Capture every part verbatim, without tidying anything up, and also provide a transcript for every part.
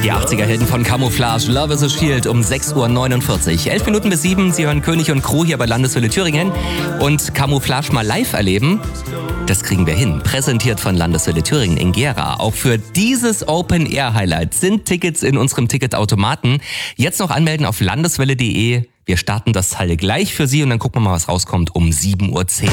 Die achtziger-Helden von Camouflage, Love is a Shield um sechs Uhr neunundvierzig. Elf Minuten bis sieben, Sie hören König und Crew hier bei Landeswelle Thüringen. Und Camouflage mal live erleben, das kriegen wir hin. Präsentiert von Landeswelle Thüringen in Gera. Auch für dieses Open-Air-Highlight sind Tickets in unserem Ticketautomaten. Jetzt noch anmelden auf landeswelle punkt de. Wir starten das Teil gleich für Sie und dann gucken wir mal, was rauskommt um sieben Uhr zehn.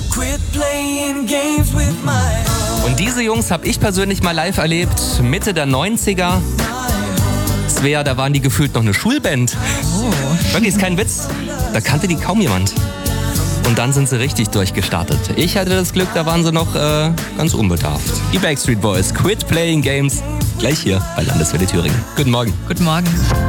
Und diese Jungs habe ich persönlich mal live erlebt, Mitte der neunziger. Svea, da waren die gefühlt noch eine Schulband. Oh. Wirklich, ist kein Witz. Da kannte die kaum jemand. Und dann sind sie richtig durchgestartet. Ich hatte das Glück, da waren sie noch äh, ganz unbedarft. Die Backstreet Boys, Quit Playing Games. Gleich hier bei Landeswelle Thüringen. Guten Morgen. Guten Morgen.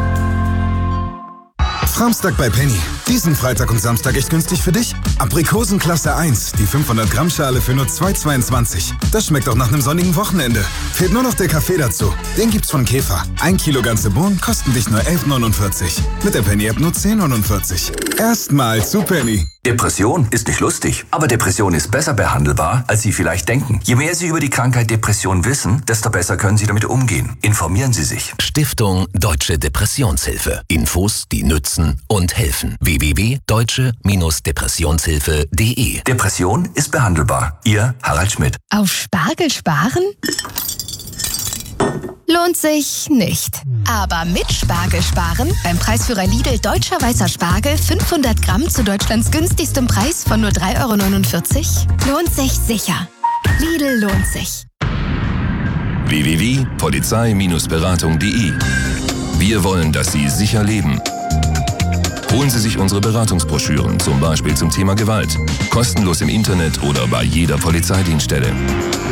Samstag bei Penny. Diesen Freitag und Samstag echt günstig für dich. Aprikosen Klasse eins, die fünfhundert Gramm Schale für nur zwei Euro zweiundzwanzig. Das schmeckt auch nach einem sonnigen Wochenende. Fehlt nur noch der Kaffee dazu. Den gibt's von Käfer. Ein Kilo ganze Bohnen kosten dich nur elf Euro neunundvierzig. Mit der Penny-App nur zehn Euro neunundvierzig. Erstmal zu Penny. Depression ist nicht lustig, aber Depression ist besser behandelbar, als Sie vielleicht denken. Je mehr Sie über die Krankheit Depression wissen, desto besser können Sie damit umgehen. Informieren Sie sich. Stiftung Deutsche Depressionshilfe. Infos, die nützen und helfen. w w w punkt deutsche Depressionshilfe punkt de. Depression ist behandelbar. Ihr Harald Schmidt. Auf Spargel sparen? Lohnt sich nicht. Aber mit Spargel sparen, beim Preisführer Lidl Deutscher Weißer Spargel fünfhundert Gramm zu Deutschlands günstigstem Preis von nur drei Euro neunundvierzig, lohnt sich sicher. Lidl lohnt sich. w w w punkt polizei Beratung punkt de. Wir wollen, dass Sie sicher leben. Holen Sie sich unsere Beratungsbroschüren, zum Beispiel zum Thema Gewalt. Kostenlos im Internet oder bei jeder Polizeidienststelle.